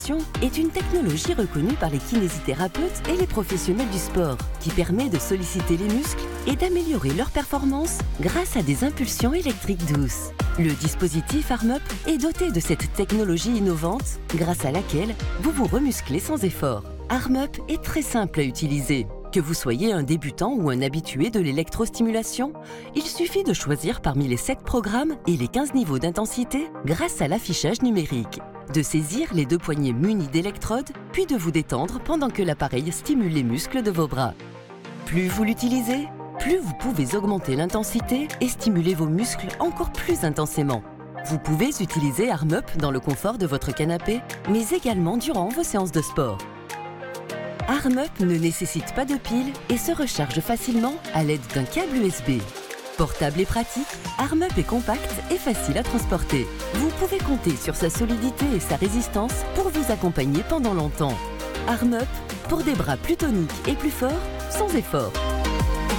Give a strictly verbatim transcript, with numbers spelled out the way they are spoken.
Est une technologie reconnue par les kinésithérapeutes et les professionnels du sport qui permet de solliciter les muscles et d'améliorer leur performance grâce à des impulsions électriques douces. Le dispositif Arm-Up est doté de cette technologie innovante grâce à laquelle vous vous remusclez sans effort. Arm-Up est très simple à utiliser. Que vous soyez un débutant ou un habitué de l'électrostimulation, il suffit de choisir parmi les sept programmes et les quinze niveaux d'intensité grâce à l'affichage numérique, de saisir les deux poignées munies d'électrodes, puis de vous détendre pendant que l'appareil stimule les muscles de vos bras. Plus vous l'utilisez, plus vous pouvez augmenter l'intensité et stimuler vos muscles encore plus intensément. Vous pouvez utiliser Arm-Up dans le confort de votre canapé, mais également durant vos séances de sport. Arm-Up ne nécessite pas de pile et se recharge facilement à l'aide d'un câble U S B. Portable et pratique, Arm-Up est compact et facile à transporter. Vous pouvez compter sur sa solidité et sa résistance pour vous accompagner pendant longtemps. Arm-Up, pour des bras plus toniques et plus forts, sans effort.